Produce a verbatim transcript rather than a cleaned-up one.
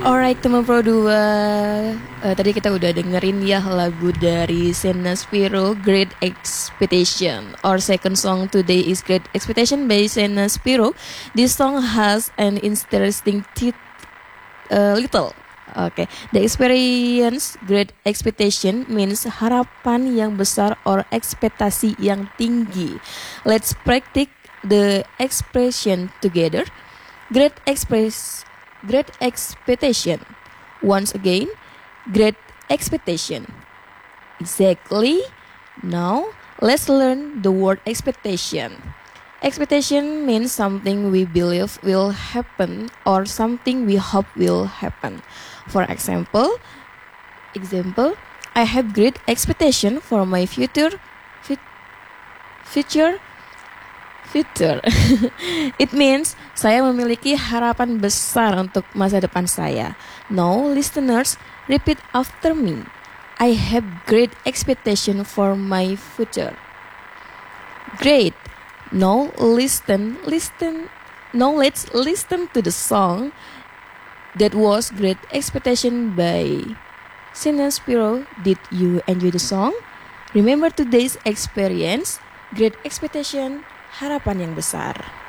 Alright teman Pro dua, uh, tadi kita udah dengerin ya lagu dari Sena Spiro, Great Expectation. Our second song today is Great Expectation by Sena Spiro. This song has an interesting tit- uh, little. Okay, the experience Great Expectation means harapan yang besar or ekspektasi yang tinggi. Let's practice the expression together. Great express Great expectation. Once again, great expectation. Exactly. Now, let's learn the word expectation. Expectation means something we believe will happen or something we hope will happen. For example, example, I have great expectation for my future fit, future future. It means saya memiliki harapan besar untuk masa depan saya. Now, listeners, repeat after me. I have great expectation for my future. Great. Now, listen, listen. Now, let's listen to the song that was Great Expectation by Sena Spiro. Did you enjoy the song? Remember today's experience, Great Expectation, harapan yang besar.